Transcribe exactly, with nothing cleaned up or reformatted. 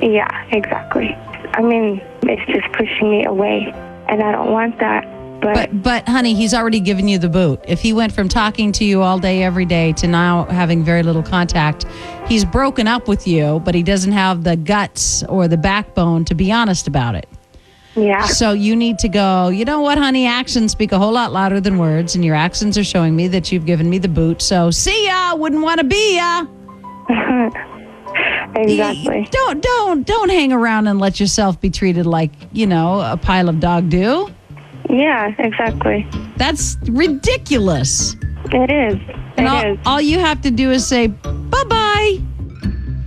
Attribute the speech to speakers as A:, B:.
A: Yeah, exactly. I mean, it's just pushing me away, and I don't want that. But,
B: But, but, honey, he's already given you the boot. If he went from talking to you all day, every day, to now having very little contact, he's broken up with you, but he doesn't have the guts or the backbone to be honest about it.
A: yeah,
B: So you need to go, you know what, honey, actions speak a whole lot louder than words, and your actions are showing me that you've given me the boot. So see ya, wouldn't want to be ya.
A: exactly.
B: Don't, don't, don't hang around and let yourself be treated like, you know, a pile of dog do.
A: Yeah, exactly.
B: That's ridiculous.
A: It is.
B: And
A: it
B: all,
A: is.
B: all you have to do is say,